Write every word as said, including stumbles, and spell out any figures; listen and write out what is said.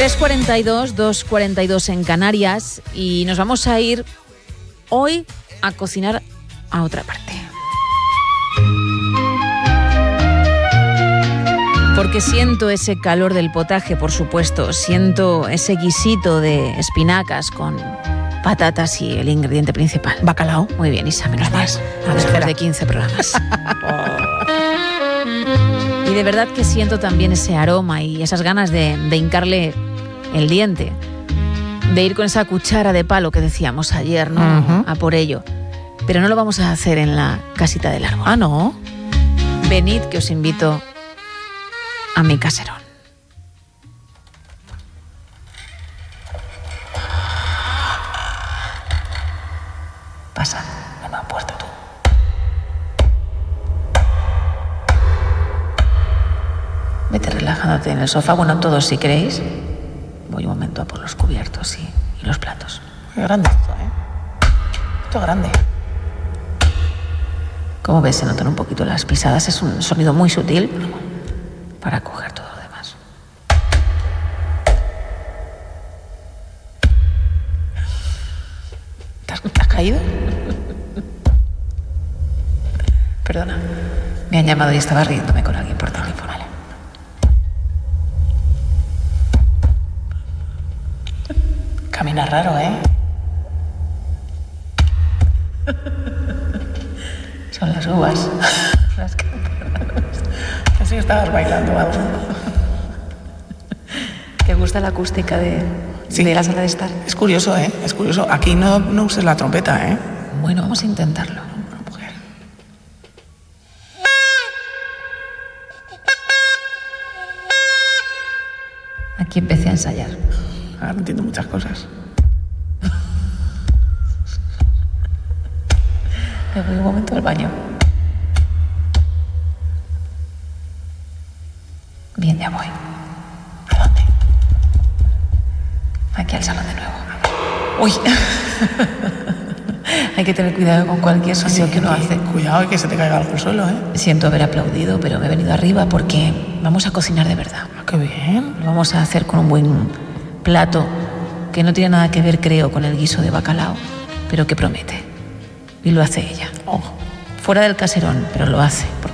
tres cuarenta y dos, dos cuarenta y dos en Canarias, y nos vamos a ir hoy a cocinar a otra parte. Porque siento ese calor del potaje, por supuesto, siento ese guisito de espinacas con patatas y el ingrediente principal. Bacalao. Muy bien, Isa, menos mal. Después de quince programas. Y de verdad que siento también ese aroma y esas ganas de, de hincarle el diente, de ir con esa cuchara de palo que decíamos ayer, ¿no? Uh-huh. A por ello. Pero no lo vamos a hacer en la casita del árbol. Ah, ¿no? Venid, que os invito a mi caserón. Pasa, no me has puesto tú. Vete relajándote en el sofá, bueno, todos si queréis. Voy un momento a por los cubiertos y, y los platos. Muy grande esto, ¿eh? Esto es grande. Como ves, se notan un poquito las pisadas. Es un sonido muy sutil para coger todo lo demás. ¿Te has, te has caído? Perdona. Me han llamado y estaba riéndome con alguien por teléfono. Vale. Camina raro, ¿eh? Son las uvas. Así estabas bailando algo. ¿Te gusta la acústica de, sí. de la sala de estar? Es curioso, ¿eh? Es curioso. Aquí no, no uses la trompeta, ¿eh? Bueno, vamos a intentarlo. Aquí empecé a ensayar. Ahora entiendo muchas cosas. Me voy un momento al baño. Bien, ya voy. ¿A dónde? Aquí al salón de nuevo. ¡Uy! Hay que tener cuidado con cualquier sonido sí, que uno aquí. hace. Cuidado que se te caiga algo al suelo, ¿eh? Siento haber aplaudido, pero me he venido arriba porque vamos a cocinar de verdad. Ah, ¡qué bien! Lo vamos a hacer con un buen plato que no tiene nada que ver, creo, con el guiso de bacalao, pero que promete. Y lo hace ella. Oh. Fuera del caserón, pero lo hace.